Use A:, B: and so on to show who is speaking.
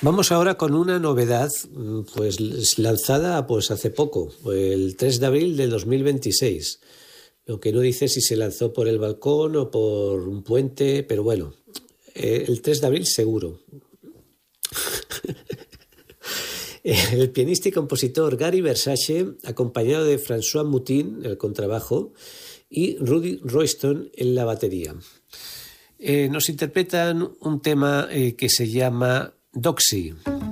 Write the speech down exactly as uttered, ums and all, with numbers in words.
A: Vamos ahora con una novedad, pues lanzada pues hace poco, el tres de abril de dos mil veintiséis. Lo que no dice si se lanzó por el balcón o por un puente, pero bueno, el tres de abril seguro. El pianista y compositor Gary Versace, acompañado de François Moutin, el contrabajo, y Rudy Royston en la batería. Eh, nos interpretan un tema eh, que se llama Doxy.